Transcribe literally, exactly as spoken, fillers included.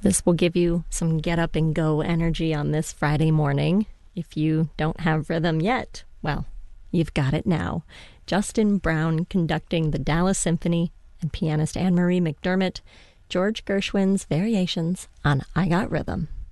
This will give you some get up and go energy on this Friday morning. If you don't have rhythm yet, well, you've got it now. Justin Brown conducting the Dallas Symphony and pianist Anne-Marie McDermott, George Gershwin's Variations on I Got Rhythm.